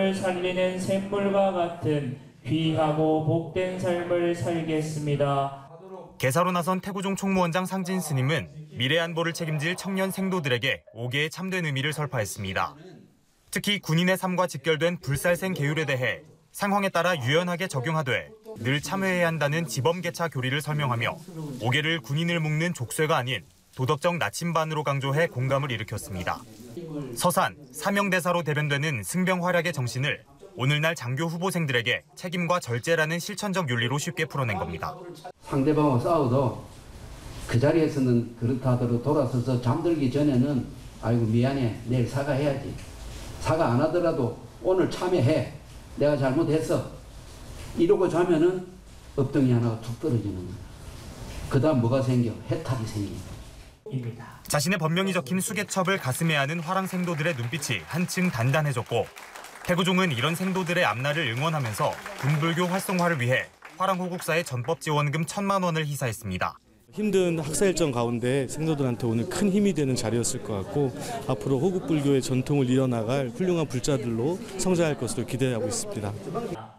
삶을 살리는 샘물과 같은 귀하고 복된 삶을 살겠습니다. 개사로 나선 태고종 총무원장 상진 스님은 미래 안보를 책임질 청년 생도들에게 5개의 참된 의미를 설파했습니다. 특히 군인의 삶과 직결된 불살생 계율에 대해 상황에 따라 유연하게 적용하되 늘 참여해야 한다는 지범계차 교리를 설명하며 5개를 군인을 묶는 족쇄가 아닌 도덕적 나침반으로 강조해 공감을 일으켰습니다. 서산, 사명대사로 대변되는 승병 활약의 정신을 오늘날 장교 후보생들에게 책임과 절제라는 실천적 윤리로 쉽게 풀어낸 겁니다. 상대방하고 싸워도 그 자리에서는 그렇다 하더라도 돌아서서 잠들기 전에는 아이고 미안해, 내일 사과해야지. 사과 안 하더라도 오늘 참여해. 내가 잘못했어. 이러고 자면은 엎덩이 하나가 툭 떨어지는 거야. 그 다음 뭐가 생겨? 해탈이 생깁니다. 자신의 법명이 적힌 수개첩을 가슴에 안은 화랑 생도들의 눈빛이 한층 단단해졌고 태고종은 이런 생도들의 앞날을 응원하면서 군불교 활성화를 위해 화랑호국사의 전법 지원금 1,000만 원을 희사했습니다. 힘든 학사 일정 가운데 생도들한테 오늘 큰 힘이 되는 자리였을 것 같고 앞으로 호국불교의 전통을 이어나갈 훌륭한 불자들로 성장할 것으로 기대하고 있습니다.